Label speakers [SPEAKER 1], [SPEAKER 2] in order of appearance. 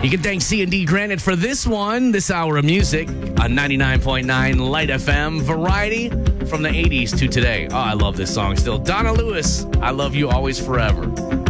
[SPEAKER 1] You can thank C&D Granite for this one, this hour of music on 99.9 Light FM. Variety from the 80s to today. Oh, I love this song still. Donna Lewis, I Love You Always Forever.